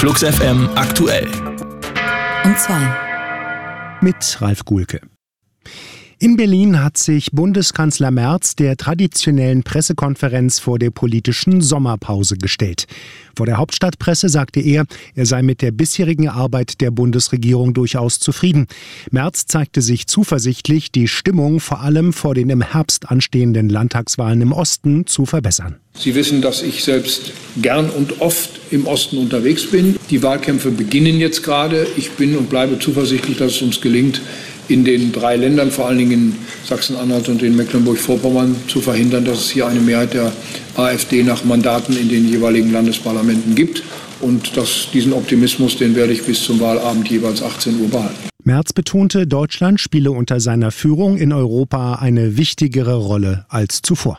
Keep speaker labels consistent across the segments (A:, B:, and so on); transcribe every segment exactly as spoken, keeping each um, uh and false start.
A: Flux F M aktuell.
B: Und zwar
C: mit Ralf Guhlke. In Berlin hat sich Bundeskanzler Merz der traditionellen Pressekonferenz vor der politischen Sommerpause gestellt. Vor der Hauptstadtpresse sagte er, er sei mit der bisherigen Arbeit der Bundesregierung durchaus zufrieden. Merz zeigte sich zuversichtlich, die Stimmung vor allem vor den im Herbst anstehenden Landtagswahlen im Osten zu verbessern.
D: Sie wissen, dass ich selbst gern und oft im Osten unterwegs bin. Die Wahlkämpfe beginnen jetzt gerade. Ich bin und bleibe zuversichtlich, dass es uns gelingt, in den drei Ländern, vor allen Dingen in Sachsen-Anhalt und in Mecklenburg-Vorpommern, zu verhindern, dass es hier eine Mehrheit der AfD nach Mandaten in den jeweiligen Landesparlamenten gibt. Und dass diesen Optimismus, den werde ich bis zum Wahlabend jeweils achtzehn Uhr behalten.
C: Merz betonte, Deutschland spiele unter seiner Führung in Europa eine wichtigere Rolle als zuvor.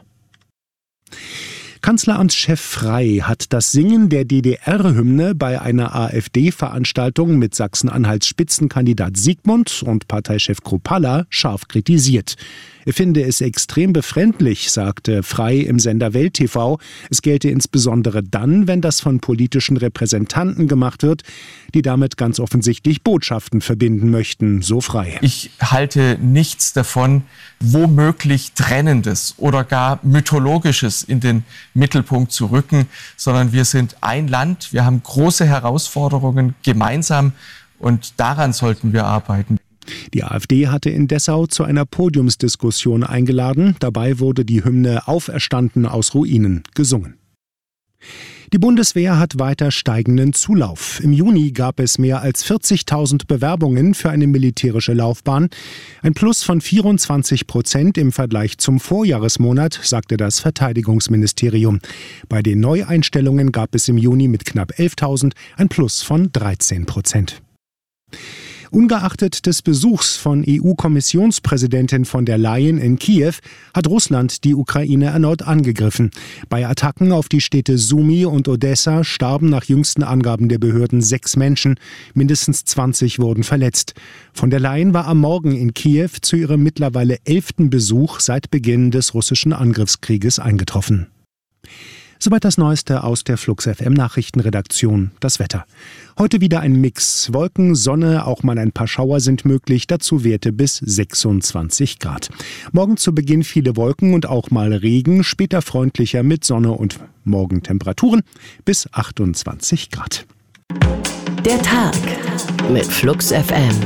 C: Kanzleramtschef Frey hat das Singen der D D R-Hymne bei einer AfD-Veranstaltung mit Sachsen-Anhalts Spitzenkandidat Siegmund und Parteichef Kruppalla scharf kritisiert. Er finde es extrem befremdlich, sagte Frey im Sender Welt T V. Es gelte insbesondere dann, wenn das von politischen Repräsentanten gemacht wird, die damit ganz offensichtlich Botschaften verbinden möchten, so Frey.
E: Ich halte nichts davon, womöglich Trennendes oder gar Mythologisches in den Mittelpunkt zu rücken, sondern wir sind ein Land, wir haben große Herausforderungen gemeinsam und daran sollten wir arbeiten.
C: Die AfD hatte in Dessau zu einer Podiumsdiskussion eingeladen. Dabei wurde die Hymne Auferstanden aus Ruinen gesungen. Die Bundeswehr hat weiter steigenden Zulauf. Im Juni gab es mehr als vierzigtausend Bewerbungen für eine militärische Laufbahn. Ein Plus von vierundzwanzig Prozent im Vergleich zum Vorjahresmonat, sagte das Verteidigungsministerium. Bei den Neueinstellungen gab es im Juni mit knapp elftausend ein Plus von dreizehn Prozent. Ungeachtet des Besuchs von E U-Kommissionspräsidentin von der Leyen in Kiew hat Russland die Ukraine erneut angegriffen. Bei Attacken auf die Städte Sumy und Odessa starben nach jüngsten Angaben der Behörden sechs Menschen. Mindestens zwanzig wurden verletzt. Von der Leyen war am Morgen in Kiew zu ihrem mittlerweile elften Besuch seit Beginn des russischen Angriffskrieges eingetroffen. Soweit das Neueste aus der Flux F M Nachrichtenredaktion. Das Wetter. Heute wieder ein Mix. Wolken, Sonne, auch mal ein paar Schauer sind möglich. Dazu Werte bis sechsundzwanzig Grad. Morgen zu Beginn viele Wolken und auch mal Regen. Später freundlicher mit Sonne und Morgentemperaturen bis achtundzwanzig Grad.
B: der Tag mit Flux F M.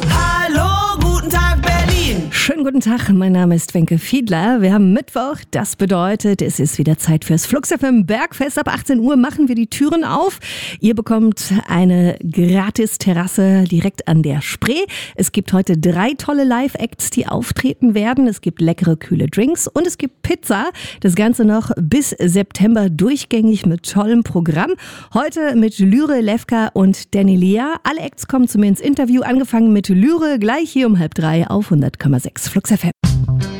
F: Schönen guten Tag, mein Name ist Wenke Fiedler. Wir haben Mittwoch, das bedeutet, es ist wieder Zeit fürs Flux F M Bergfest. Ab achtzehn Uhr machen wir die Türen auf. Ihr bekommt eine Gratis-Terrasse direkt an der Spree. Es gibt heute drei tolle Live-Acts, die auftreten werden. Es gibt leckere, kühle Drinks und es gibt Pizza. Das Ganze noch bis September durchgängig mit tollem Programm. Heute mit Lyre, Levka und Danny Lea. Alle Acts kommen zu mir ins Interview, angefangen mit Lyre, gleich hier um halb drei auf hundert Komma sechs Flux F M.